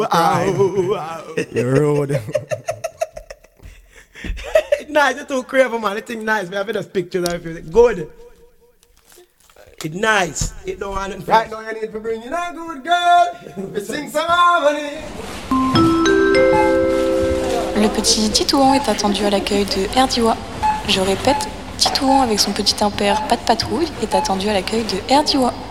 You road. Nice, it's too crazy, man. It's nice. We have just pictures of it. Good. It's nice. It don't want it. Right now you need to bring in a good girl. We sing some harmony. Le petit Titouan est attendu à l'accueil de Erdiwa. Je répète, Titouan avec son petit impair pas de patrouille est attendu à l'accueil de Erdiwa.